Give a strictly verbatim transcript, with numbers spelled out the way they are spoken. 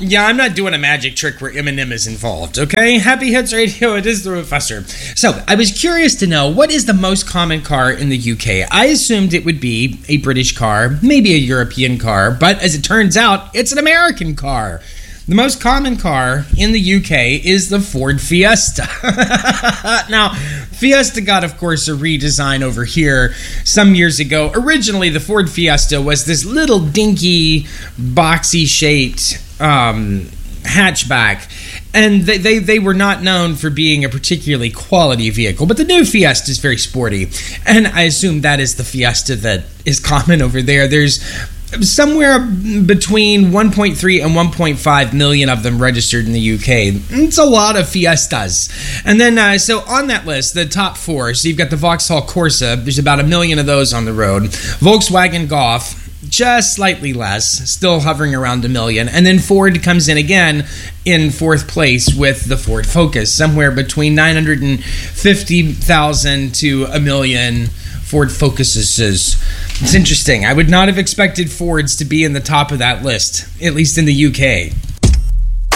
Yeah, I'm not doing a magic trick where Eminem is involved, okay? Happy Hits Radio, it is the Professor. So, I was curious to know, what is the most common car in the U K? I assumed it would be a British car, maybe a European car, but as it turns out, it's an American car. The most common car in the U K is the Ford Fiesta. Now, Fiesta got, of course, a redesign over here some years ago. Originally, the Ford Fiesta was this little dinky, boxy-shaped um, hatchback. And they, they, they were not known for being a particularly quality vehicle. But the new Fiesta is very sporty. And I assume that is the Fiesta that is common over there. There's somewhere between one point three and one point five million of them registered in the U K. It's a lot of Fiestas. And then, uh, so on that list, the top four, so you've got the Vauxhall Corsa. There's about a million of those on the road. Volkswagen Golf, just slightly less, still hovering around a million. And then Ford comes in again in fourth place with the Ford Focus, somewhere between nine hundred fifty thousand to a million Ford Focuses. It's interesting. I would not have expected Fords to be in the top of that list, at least in the U K.